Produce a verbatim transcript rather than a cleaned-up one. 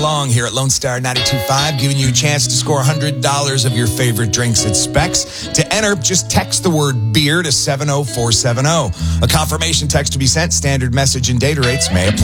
Long here at Lone Star ninety-two point five, giving you a chance to score one hundred dollars of your favorite drinks at Specs. To enter, just text the word beer to seven oh four seven oh. A confirmation text to be sent. Standard message and data rates may apply.